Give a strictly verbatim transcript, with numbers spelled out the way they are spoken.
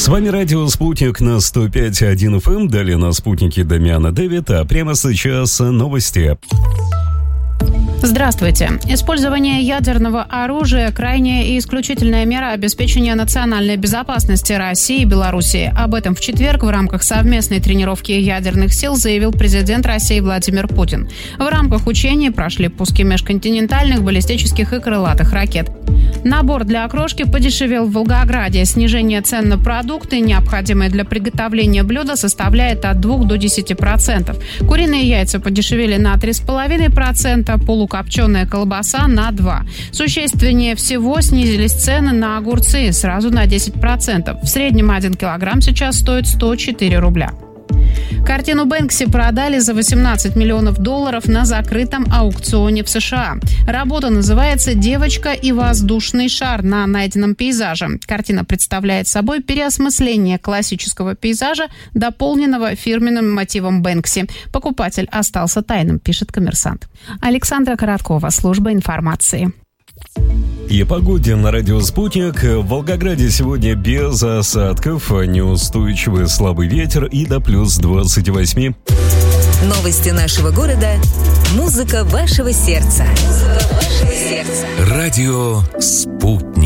С вами радио «Спутник» на сто пять и один эф эм. Далее на «Спутнике» Дамиана Дэвид. А прямо сейчас новости. Здравствуйте. Использование ядерного оружия – крайняя и исключительная мера обеспечения национальной безопасности России и Белоруссии. Об этом в четверг в рамках совместной тренировки ядерных сил заявил президент России Владимир Путин. В рамках учений прошли пуски межконтинентальных, баллистических и крылатых ракет. Набор для окрошки подешевел в Волгограде. Снижение цен на продукты, необходимые для приготовления блюда, составляет от двух до десяти процентов. Куриные яйца подешевели на три целых пять десятых процента, полукопченая колбаса на два процента. Существеннее всего снизились цены на огурцы сразу на десять процентов. В среднем один килограмм сейчас стоит сто четыре рубля. Картину Бэнкси продали за восемнадцать миллионов долларов на закрытом аукционе в США. Работа называется «Девочка и воздушный шар на найденном пейзаже». Картина представляет собой переосмысление классического пейзажа, дополненного фирменным мотивом Бэнкси. Покупатель остался тайным, пишет «Коммерсант». Александра Короткова, служба информации. И о погоде на радио «Спутник». В Волгограде сегодня без осадков, неустойчивый слабый ветер и до плюс двадцати восьми. Новости нашего города. Музыка вашего сердца. Музыка вашего сердца. Радио «Спутник».